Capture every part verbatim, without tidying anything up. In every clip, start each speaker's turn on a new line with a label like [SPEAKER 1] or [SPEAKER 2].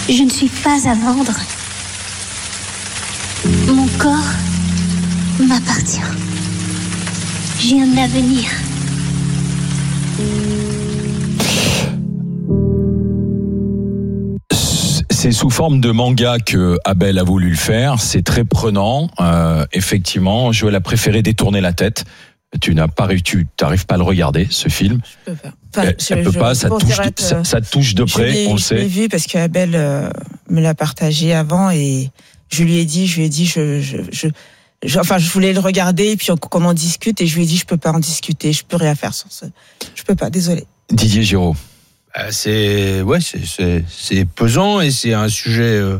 [SPEAKER 1] Je ne suis pas à vendre. Mon corps m'appartient. J'ai un avenir.
[SPEAKER 2] C'est sous forme de manga que Abel a voulu le faire. C'est très prenant. Euh, effectivement, Joël a préféré détourner la tête. Tu n'as pas réussi, tu n'arrives pas à le regarder, ce film.
[SPEAKER 3] Je peux pas. Enfin,
[SPEAKER 2] elle
[SPEAKER 3] je,
[SPEAKER 2] elle peut
[SPEAKER 3] je,
[SPEAKER 2] pas, ça touche, de, ça, ça touche de près, on le sait.
[SPEAKER 3] Je l'ai vu parce que Abel euh, me l'a partagé avant et je lui ai dit, je lui ai dit, je, je, je, je enfin, je voulais le regarder et puis on, qu'on en discute et je lui ai dit, je peux pas en discuter, je peux rien faire sur ce, je peux pas, désolé.
[SPEAKER 2] Didier Giraud.
[SPEAKER 4] C'est ouais, c'est c'est c'est pesant et c'est un sujet, euh,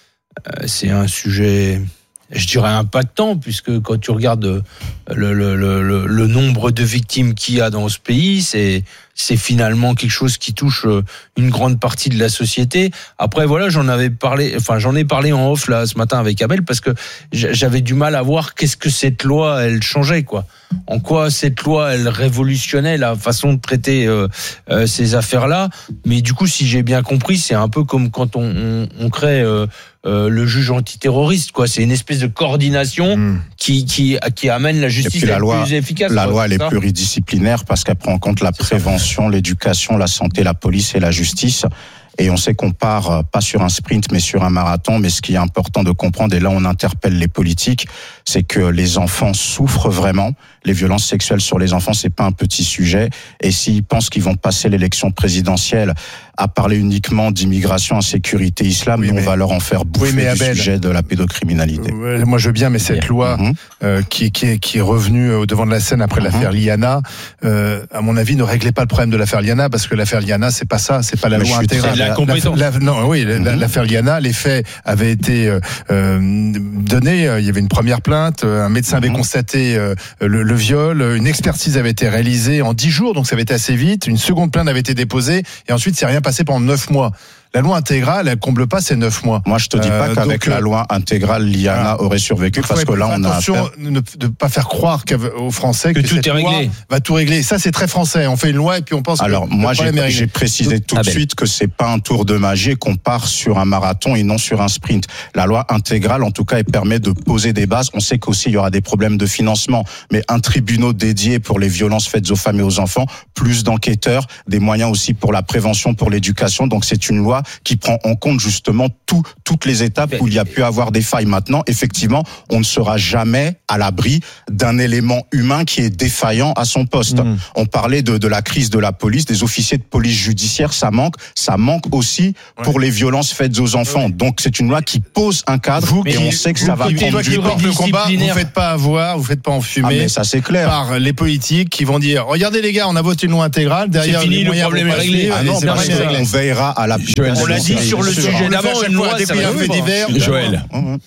[SPEAKER 4] c'est un sujet, je dirais impactant puisque quand tu regardes le le le le nombre de victimes qu'il y a dans ce pays, c'est c'est finalement quelque chose qui touche une grande partie de la société. Après voilà, j'en avais parlé, enfin j'en ai parlé en off là ce matin avec Abel parce que j'avais du mal à voir qu'est-ce que cette loi elle changeait quoi. En quoi cette loi elle révolutionnait la façon de traiter euh, euh, ces affaires-là. Mais du coup, si j'ai bien compris, c'est un peu comme quand on, on, on crée euh, euh, le juge antiterroriste quoi. C'est une espèce de coordination mmh. qui qui qui amène la justice
[SPEAKER 5] la loi,
[SPEAKER 4] plus efficace.
[SPEAKER 5] La
[SPEAKER 4] quoi,
[SPEAKER 5] loi elle est
[SPEAKER 4] ça
[SPEAKER 5] pluridisciplinaire parce qu'elle prend en compte la prévention, l'éducation, la santé, la police et la justice. Et on sait qu'on part pas sur un sprint mais sur un marathon. Mais ce qui est important de comprendre, et là on interpelle les politiques, c'est que les enfants souffrent vraiment. Les violences sexuelles sur les enfants, c'est pas un petit sujet. Et s'ils pensent qu'ils vont passer l'élection présidentielle à parler uniquement d'immigration, insécurité, islam, oui, nous, mais... on va leur en faire bouffer oui, du Abel, sujet de la pédocriminalité.
[SPEAKER 6] Euh, moi, je veux bien, mais cette bien. loi mm-hmm. euh, qui, qui, est, qui est revenue au devant de la scène après mm-hmm. l'affaire Liana, euh, à mon avis, ne réglait pas le problème de l'affaire Liana, parce que l'affaire Liana, c'est pas ça, c'est pas la mais loi intégrale.
[SPEAKER 4] La, la,
[SPEAKER 6] la, la, non, oui, mm-hmm. l'affaire Liana, les faits avaient été euh, donnés. Il y avait une première plainte, un médecin mm-hmm. avait constaté euh, le, le viol, une expertise avait été réalisée en dix jours, donc ça avait été assez vite. Une seconde plainte avait été déposée, et ensuite, c'est rien passé pendant neuf mois. La loi intégrale, elle comble pas ces neuf mois.
[SPEAKER 5] Moi, je te dis pas euh, qu'avec donc, la loi intégrale, Liana euh, aurait survécu, parce que là, on a
[SPEAKER 6] attention affaire... de ne pas faire croire aux Français que,
[SPEAKER 4] que tout
[SPEAKER 6] cette
[SPEAKER 4] est
[SPEAKER 6] loi
[SPEAKER 4] réglé.
[SPEAKER 6] va tout régler. Ça, c'est très français. On fait une loi et puis on pense.
[SPEAKER 5] Alors,
[SPEAKER 6] que
[SPEAKER 5] moi, j'ai, j'ai précisé tout
[SPEAKER 2] ah
[SPEAKER 5] de
[SPEAKER 2] ben.
[SPEAKER 5] suite que c'est pas un tour de magie, qu'on part sur un marathon et non sur un sprint. La loi intégrale, en tout cas, elle permet de poser des bases. On sait qu'aussi il y aura des problèmes de financement, mais un tribunal dédié pour les violences faites aux femmes et aux enfants, plus d'enquêteurs, des moyens aussi pour la prévention, pour l'éducation. Donc, c'est une loi qui prend en compte justement tout, toutes les étapes où il y a pu avoir des failles. Maintenant, effectivement, on ne sera jamais à l'abri d'un élément humain qui est défaillant à son poste. Mmh. On parlait de, de la crise de la police, des officiers de police judiciaire, ça manque. Ça manque aussi ouais. pour les violences faites aux enfants. Ouais. Donc, c'est une loi qui pose un cadre vous, et on sait que ça va prendre du temps.
[SPEAKER 6] Le combat, vous faites pas avoir, vous faites pas enfumer.
[SPEAKER 5] Ah, mais ça, c'est clair.
[SPEAKER 6] Par les politiques qui vont dire, regardez les gars, on a voté une loi intégrale. Derrière,
[SPEAKER 4] c'est fini, le problème est réglé.
[SPEAKER 5] Ah non, parce qu'on veillera à l'application.
[SPEAKER 4] On l'a dit sur le sujet d'avant, une loi, ça va fait divers.
[SPEAKER 2] Joël.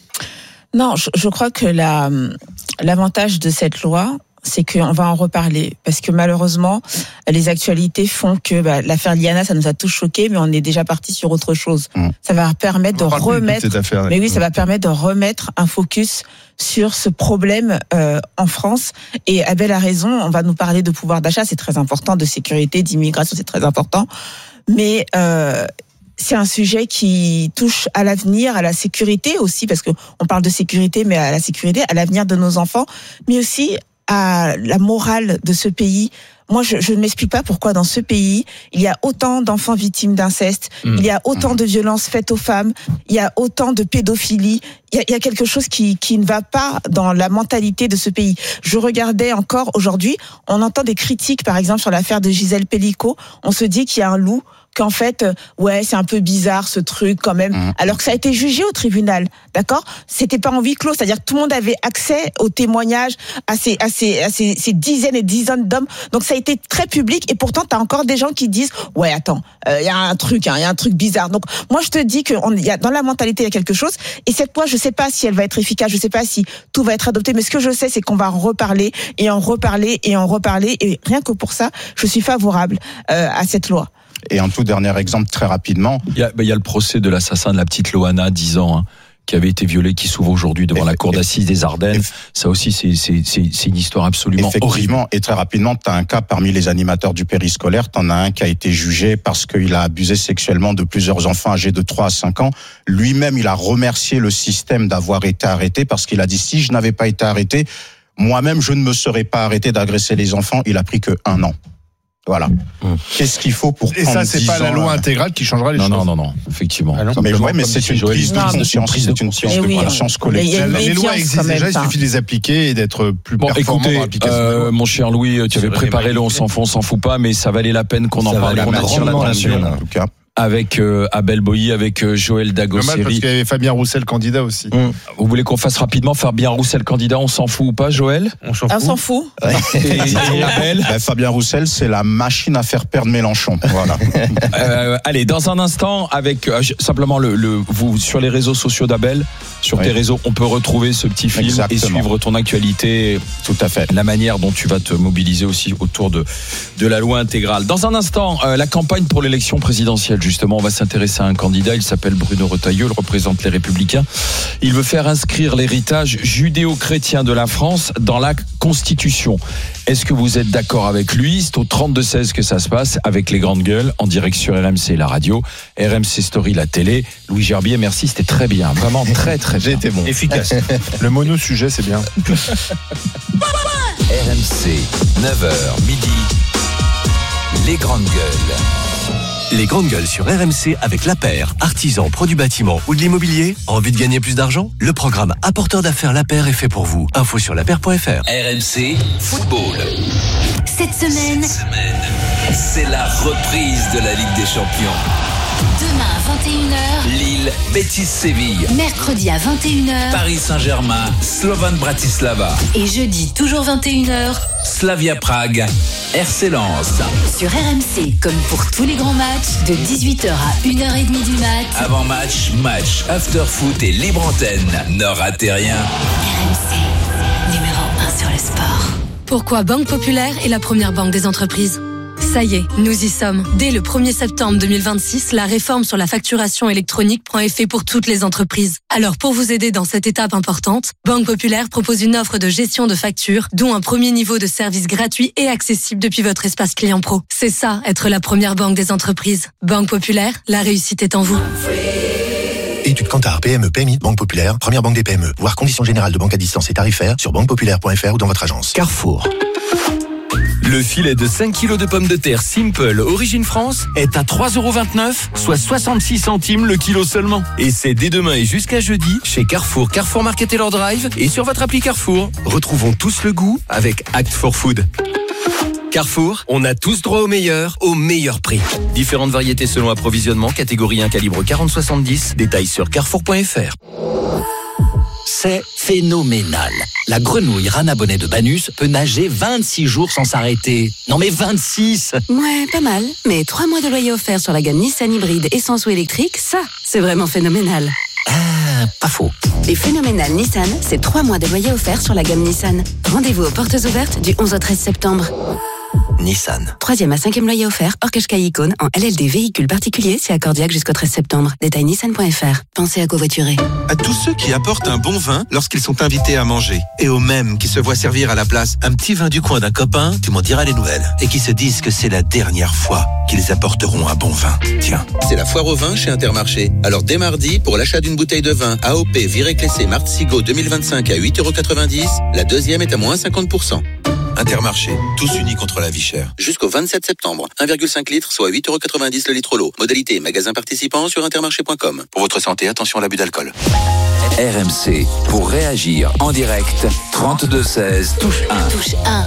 [SPEAKER 3] Non, je, je crois que la, l'avantage de cette loi, c'est qu'on va en reparler. Parce que malheureusement, les actualités font que bah, l'affaire Liana, ça nous a tous choqués, mais on est déjà parti sur autre chose. Mmh. Ça va permettre de remettre... De affaire, mais oui, ça va permettre de remettre un focus sur ce problème euh, en France. Et Abel a raison, on va nous parler de pouvoir d'achat, c'est très important, de sécurité, d'immigration, c'est très important. Mais... Euh, c'est un sujet qui touche à l'avenir, à la sécurité aussi, parce que on parle de sécurité, mais à la sécurité, à l'avenir de nos enfants, mais aussi à la morale de ce pays. Moi, je, je ne m'explique pas pourquoi dans ce pays, il y a autant d'enfants victimes d'inceste, mmh. il y a autant de violences faites aux femmes, il y a autant de pédophilie. Il y a, il y a quelque chose qui, qui ne va pas dans la mentalité de ce pays. Je regardais encore aujourd'hui, on entend des critiques, par exemple, sur l'affaire de Gisèle Pelicot. On se dit qu'il y a un loup, qu'en fait, ouais, c'est un peu bizarre ce truc quand même, mmh. alors que ça a été jugé au tribunal, d'accord ? C'était pas en huis clos, c'est-à-dire que tout le monde avait accès aux témoignages, à ces, à ces, à ces, ces dizaines et dizaines d'hommes. Donc ça a été très public, et pourtant t'as encore des gens qui disent, ouais, attends, il euh, y a un truc, il hein, y a un truc bizarre. Donc moi je te dis que on, y a, dans la mentalité il y a quelque chose, et cette loi, je sais pas si elle va être efficace, je sais pas si tout va être adopté, mais ce que je sais, c'est qu'on va en reparler et en reparler et en reparler, et rien que pour ça, je suis favorable euh, à cette loi.
[SPEAKER 5] Et un tout dernier exemple, très rapidement.
[SPEAKER 2] Il y a, bah, il y a le procès de l'assassin de la petite Loana, dix ans, hein, qui avait été violée, qui s'ouvre aujourd'hui devant la cour d'assises des Ardennes. Ça aussi, c'est, c'est, c'est, c'est une histoire absolument
[SPEAKER 5] Effectivement,
[SPEAKER 2] horrible.
[SPEAKER 5] Et très rapidement, tu as un cas parmi les animateurs du périscolaire, tu en as un qui a été jugé parce qu'il a abusé sexuellement de plusieurs enfants âgés de trois à cinq ans. Lui-même, il a remercié le système d'avoir été arrêté parce qu'il a dit, si je n'avais pas été arrêté, moi-même, je ne me serais pas arrêté d'agresser les enfants. Il a pris que un an. Voilà. Mmh. Qu'est-ce qu'il faut pour
[SPEAKER 6] Et ça, c'est pas la loi intégrale qui changera les
[SPEAKER 2] non,
[SPEAKER 6] choses.
[SPEAKER 2] Non, non, non, effectivement.
[SPEAKER 5] Ah non, mais ouais, mais c'est une prise de conscience, c'est une prise de conscience collective.
[SPEAKER 6] Les lois existent déjà, il suffit de les appliquer et d'être plus
[SPEAKER 2] bon,
[SPEAKER 6] performant
[SPEAKER 2] écoutez,
[SPEAKER 6] dans l'application.
[SPEAKER 2] Euh, mon cher Louis, tu avais préparé le on s'en fout, on s'en fout pas, mais ça valait la peine qu'on en parle.
[SPEAKER 5] On attire l'attention,
[SPEAKER 2] en tout cas. Avec euh, Abel Boilly, avec euh, Joël Dagosseri.
[SPEAKER 6] Dommage parce qu'il y avait Fabien Roussel candidat aussi.
[SPEAKER 2] Mmh. Vous voulez qu'on fasse rapidement Fabien Roussel candidat, on s'en fout ou pas, Joël?
[SPEAKER 4] On s'en fout.
[SPEAKER 3] On s'en fout.
[SPEAKER 2] Ouais. Et, et Abel
[SPEAKER 5] ben, Fabien Roussel, c'est la machine à faire perdre Mélenchon. Voilà.
[SPEAKER 2] euh, allez, dans un instant, avec euh, simplement le, le vous sur les réseaux sociaux d'Abel, sur oui. tes réseaux, on peut retrouver ce petit film Exactement. Et suivre ton actualité.
[SPEAKER 5] Tout à fait.
[SPEAKER 2] La manière dont tu vas te mobiliser aussi autour de de la loi intégrale. Dans un instant, euh, la campagne pour l'élection présidentielle. Justement, on va s'intéresser à un candidat, il s'appelle Bruno Retailleau, il représente les Républicains. Il veut faire inscrire l'héritage judéo-chrétien de la France dans la Constitution. Est-ce que vous êtes d'accord avec lui? C'est au trente-deux seize que ça se passe, avec les grandes gueules, en direct sur R M C, la radio, R M C Story, la télé. Louis Gerbier, merci, c'était très bien, vraiment très très bien.
[SPEAKER 6] J'ai été bon.
[SPEAKER 4] Efficace.
[SPEAKER 6] Le mono-sujet, c'est bien.
[SPEAKER 7] R M C, neuf heures, midi, les grandes gueules. Les grandes gueules sur R M C avec La Paire, artisan, pro du bâtiment ou de l'immobilier. Envie de gagner plus d'argent? Le programme Apporteur d'affaires La Paire est fait pour vous. Info sur la paire point f r. R M C Football.
[SPEAKER 1] Cette semaine,
[SPEAKER 7] Cette semaine, c'est la reprise de la Ligue des Champions.
[SPEAKER 1] Demain à vingt et une heures,
[SPEAKER 7] Lille, Betis Séville.
[SPEAKER 1] Mercredi à vingt et une heures,
[SPEAKER 7] Paris Saint-Germain, Slovan Bratislava.
[SPEAKER 1] Et jeudi, toujours vingt et une heures,
[SPEAKER 7] Slavia Prague, R C Lens.
[SPEAKER 1] Sur R M C, comme pour tous les grands matchs, de dix-huit heures à une heure trente du mat.
[SPEAKER 7] Avant match, match, after foot et libre antenne. Ne ratez rien.
[SPEAKER 1] R M C, numéro un sur le sport.
[SPEAKER 8] Pourquoi Banque Populaire est la première banque des entreprises? Ça y est, nous y sommes. Dès le premier septembre deux mille vingt-six, la réforme sur la facturation électronique prend effet pour toutes les entreprises. Alors pour vous aider dans cette étape importante, Banque Populaire propose une offre de gestion de factures, dont un premier niveau de service gratuit et accessible depuis votre espace client pro. C'est ça, être la première banque des entreprises. Banque Populaire, la réussite est en vous.
[SPEAKER 9] Études Kantar, P M E, P M I, Banque Populaire, première banque des P M E. Voir conditions générales de banque à distance et tarifaires sur banque populaire point f r ou dans votre agence.
[SPEAKER 7] Carrefour. Le filet de cinq kilos de pommes de terre Simple Origine France est à trois euros vingt-neuf, soit soixante-six centimes le kilo seulement. Et c'est dès demain et jusqu'à jeudi chez Carrefour, Carrefour Market et leur Drive et sur votre appli Carrefour. Retrouvons tous le goût avec Act for Food. Carrefour, on a tous droit au meilleur, au meilleur prix. Différentes variétés selon approvisionnement, catégorie un calibre quarante soixante-dix, détails sur carrefour point f r.
[SPEAKER 10] C'est phénoménal. La grenouille rana bonnet de Banus peut nager vingt-six jours sans s'arrêter. Non mais vingt-six!
[SPEAKER 11] Ouais, pas mal. Mais trois mois de loyer offert sur la gamme Nissan hybride essence ou électrique, ça, c'est vraiment phénoménal.
[SPEAKER 10] Ah, pas faux.
[SPEAKER 11] Et phénoménal Nissan, c'est trois mois de loyer offert sur la gamme Nissan. Rendez-vous aux portes ouvertes du onze au treize septembre.
[SPEAKER 10] Nissan.
[SPEAKER 11] Troisième à cinquième loyer offert, hors Qashqai Icône, en L L D véhicule particulier, c'est accordiaque jusqu'au treize septembre. Détail nissan point f r. Pensez à covoiturer.
[SPEAKER 12] À tous ceux qui apportent un bon vin lorsqu'ils sont invités à manger. Et aux mêmes qui se voient servir à la place un petit vin du coin d'un copain, tu m'en diras les nouvelles. Et qui se disent que c'est la dernière fois qu'ils apporteront un bon vin. Tiens.
[SPEAKER 13] C'est la foire au vin chez Intermarché. Alors dès mardi, pour l'achat d'une bouteille de vin A O P Viré Clessé Martesigo deux mille vingt-cinq à huit euros quatre-vingt-dix, la deuxième est à moins cinquante pour cent.
[SPEAKER 12] Intermarché, tous unis contre la vie chère.
[SPEAKER 13] Jusqu'au vingt-sept septembre, un virgule cinq litres, soit huit euros quatre-vingt-dix le litre l'eau. Modalité magasin participant sur intermarché point com.
[SPEAKER 12] Pour votre santé, attention à l'abus d'alcool.
[SPEAKER 7] R M C, pour réagir en direct, trente-deux seize, touche un.
[SPEAKER 1] Touche un.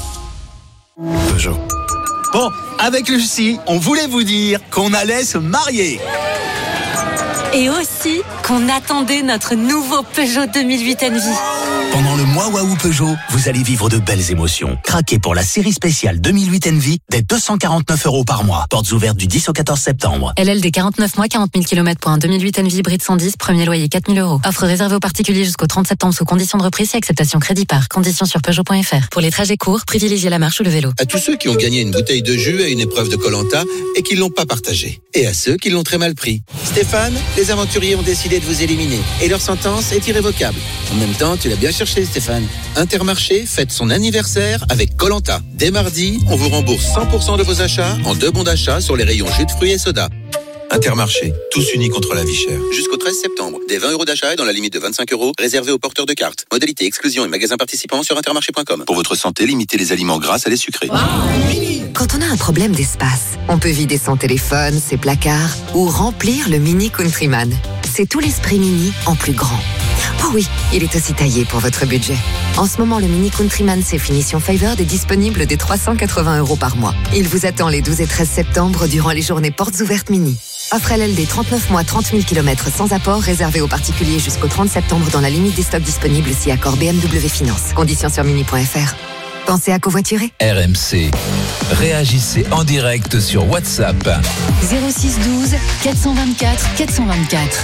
[SPEAKER 9] Peugeot.
[SPEAKER 10] Bon, avec Lucie, on voulait vous dire qu'on allait se marier.
[SPEAKER 14] Et aussi qu'on attendait notre nouveau Peugeot deux mille huit Envie.
[SPEAKER 10] Pendant le mois Waouh Peugeot, vous allez vivre de belles émotions. Craquez pour la série spéciale deux mille huit Envy dès deux cent quarante-neuf euros par mois. Portes ouvertes du dix au quatorze septembre.
[SPEAKER 11] L L D quarante-neuf mois, quarante mille kilomètres pour un deux mille huit Envy hybride cent dix, premier loyer quatre mille euros. Offre réservée aux particuliers jusqu'au trente septembre sous conditions de reprise et acceptation crédit par. Conditions sur Peugeot point F R. Pour les trajets courts, privilégiez la marche ou le vélo.
[SPEAKER 13] À tous ceux qui ont gagné une bouteille de jus à une épreuve de Koh-Lanta et qui l'ont pas partagé. Et à ceux qui l'ont très mal pris. Stéphane, les aventuriers ont décidé de vous éliminer et leur sentence est irrévocable. En même temps, tu l'as bien cherché, Stéphane. Intermarché fête son anniversaire avec Koh-Lanta. Dès mardi, on vous rembourse cent pour cent de vos achats en deux bons d'achat sur les rayons jus de fruits et soda. Intermarché, tous unis contre la vie chère. Jusqu'au treize septembre, des vingt euros d'achat et dans la limite de vingt-cinq euros, réservés aux porteurs de cartes. Modalité exclusion et magasins participants sur intermarché point com. Pour votre santé, limitez les aliments gras à les sucrés.
[SPEAKER 14] Quand on a un problème d'espace, on peut vider son téléphone, ses placards ou remplir le Mini Countryman. C'est tout l'esprit Mini en plus grand. Oh oui, il est aussi taillé pour votre budget. En ce moment, le Mini Countryman C Finition Favored est disponible dès trois cent quatre-vingts euros par mois. Il vous attend les douze et treize septembre durant les journées portes ouvertes Mini. Offre L L D trente-neuf mois, trente mille kilomètres sans apport, réservé aux particuliers jusqu'au trente septembre dans la limite des stocks disponibles si accord B M W Finance. Conditions sur mini point F R. Pensez à covoiturer.
[SPEAKER 15] R M C. Réagissez en direct sur WhatsApp.
[SPEAKER 1] zéro six douze quatre cent vingt-quatre quatre cent vingt-quatre.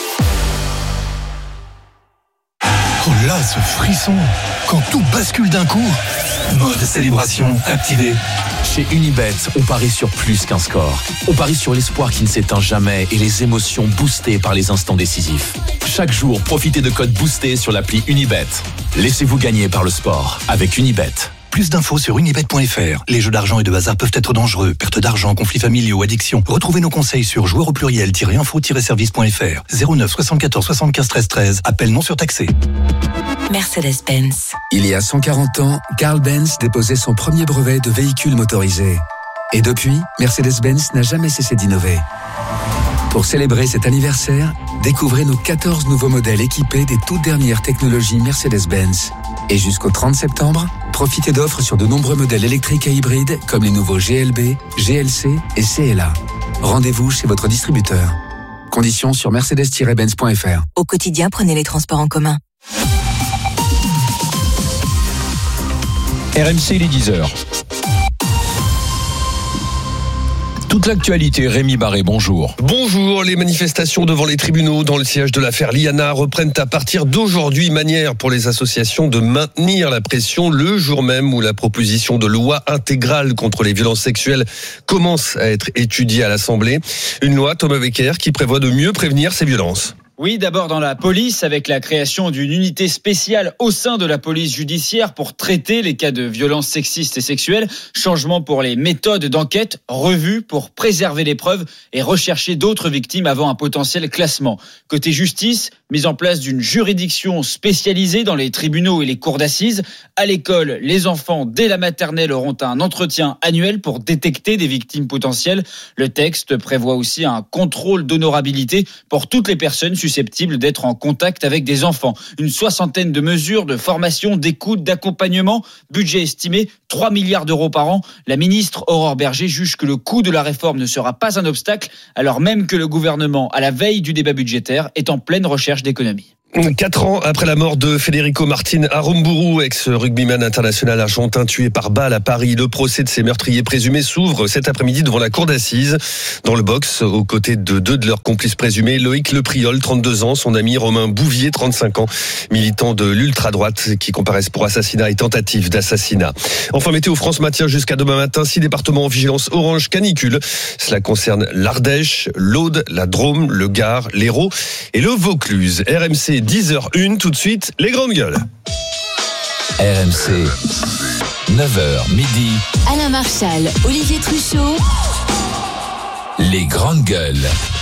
[SPEAKER 16] Oh là, ce frisson, quand tout bascule d'un coup. Mode célébration activé.
[SPEAKER 17] Chez Unibet, on parie sur plus qu'un score. On parie sur l'espoir qui ne s'éteint jamais et les émotions boostées par les instants décisifs. Chaque jour, profitez de codes boostés sur l'appli Unibet. Laissez-vous gagner par le sport avec Unibet.
[SPEAKER 9] Plus d'infos sur unibet point F R. Les jeux d'argent et de hasard peuvent être dangereux. Perte d'argent, conflits familiaux, addiction. Retrouvez nos conseils sur joueurs au pluriel-info-service point F R. zéro neuf soixante-quatorze soixante-quinze treize treize. Appel non surtaxé.
[SPEAKER 11] Mercedes-Benz.
[SPEAKER 18] Il y a cent quarante ans, Carl Benz déposait son premier brevet de véhicule motorisé. Et depuis, Mercedes-Benz n'a jamais cessé d'innover. Pour célébrer cet anniversaire, découvrez nos quatorze nouveaux modèles équipés des toutes dernières technologies Mercedes-Benz. Et jusqu'au trente septembre, profitez d'offres sur de nombreux modèles électriques et hybrides comme les nouveaux G L B, G L C et C L A. Rendez-vous chez votre distributeur. Conditions sur mercedes tiret benz point F R.
[SPEAKER 11] Au quotidien, prenez les transports en commun.
[SPEAKER 2] R M C, il est dix heures. Toute l'actualité, Rémi Barré, bonjour.
[SPEAKER 19] Bonjour, les manifestations devant les tribunaux dans le siège de l'affaire Liana reprennent à partir d'aujourd'hui, manière pour les associations de maintenir la pression le jour même où la proposition de loi intégrale contre les violences sexuelles commence à être étudiée à l'Assemblée. Une loi, Thomas Becker, qui prévoit de mieux prévenir ces violences.
[SPEAKER 20] Oui, d'abord dans la police, avec la création d'une unité spéciale au sein de la police judiciaire pour traiter les cas de violences sexistes et sexuelles. Changement pour les méthodes d'enquête, revue pour préserver les preuves et rechercher d'autres victimes avant un potentiel classement. Côté justice, mise en place d'une juridiction spécialisée dans les tribunaux et les cours d'assises. À l'école, les enfants, dès la maternelle, auront un entretien annuel pour détecter des victimes potentielles. Le texte prévoit aussi un contrôle d'honorabilité pour toutes les personnes susceptibles d'être en contact avec des enfants. Une soixantaine de mesures de formation, d'écoute, d'accompagnement. Budget estimé trois milliards d'euros par an. La ministre Aurore Berger juge que le coût de la réforme ne sera pas un obstacle, alors même que le gouvernement, à la veille du débat budgétaire, est en pleine recherche d'économie.
[SPEAKER 19] Quatre ans après la mort de Federico Martin Aramburu, ex-rugbyman international argentin tué par balle à Paris, le procès de ces meurtriers présumés s'ouvre cet après-midi devant la cour d'assises. Dans le box, aux côtés de deux de leurs complices présumés, Loïc Lepriol, trente-deux ans, son ami Romain Bouvier, trente-cinq ans, militant de l'ultra-droite qui comparaissent pour assassinat et tentative d'assassinat. Enfin, Météo France maintient jusqu'à demain matin six départements en vigilance orange canicule. Cela concerne l'Ardèche, l'Aude, la Drôme, le Gard, l'Hérault et le Vaucluse. R M C dix heures une, tout de suite, les grandes gueules.
[SPEAKER 15] R M C, neuf heures midi.
[SPEAKER 1] Alain Marchal, Olivier Truchot.
[SPEAKER 15] Les grandes gueules.